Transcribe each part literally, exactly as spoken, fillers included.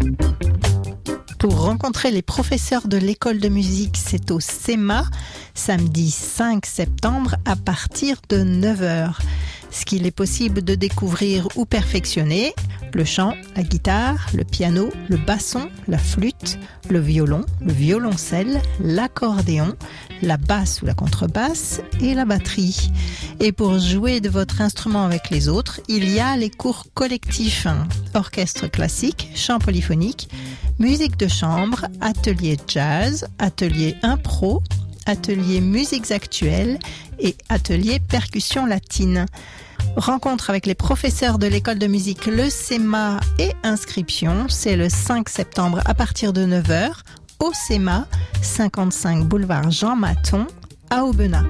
Pour rencontrer les professeurs de l'école de musique, c'est au C E M A, samedi cinq septembre à partir de neuf heures. Ce qu'il est possible de découvrir ou perfectionner: le chant, la guitare, le piano, le basson, la flûte, le violon, le violoncelle, l'accordéon, la basse ou la contrebasse et la batterie. Et pour jouer de votre instrument avec les autres, il y a les cours collectifs: orchestre classique, chant polyphonique, musique de chambre, atelier jazz, atelier impro, atelier musiques actuelles et atelier percussion latine. Rencontre avec les professeurs de l'école de musique, le C E M A et inscription, c'est le cinq septembre à partir de neuf heures au C E M A, cinquante-cinq boulevard Jean Maton à Aubenas.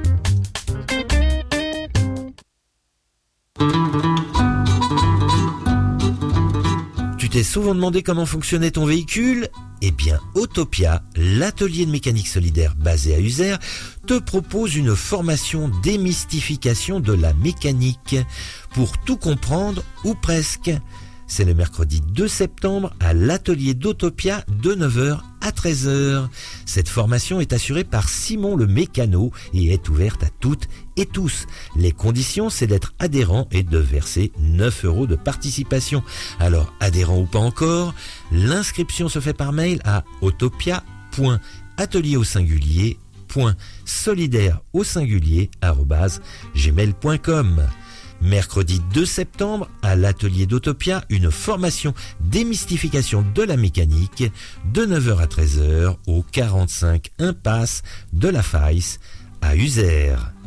Tu t'es souvent demandé comment fonctionnait ton véhicule ? Eh bien, Autopia, l'atelier de mécanique solidaire basé à Uzères, te propose une formation démystification de la mécanique pour tout comprendre ou presque. C'est le mercredi deux septembre à l'atelier d'Autopia de neuf heures à treize heures. Cette formation est assurée par Simon le mécano et est ouverte à toutes et tous. Les conditions, c'est d'être adhérent et de verser neuf euros de participation. Alors, adhérent ou pas encore, l'inscription se fait par mail à autopia.atelier au singulier .solidaire au singulier arobase gmail point com. Mercredi deux septembre, à l'atelier d'Autopia, une formation démystification de la mécanique de neuf heures à treize heures au quarante-cinq impasse de la Faïsse à Uzères.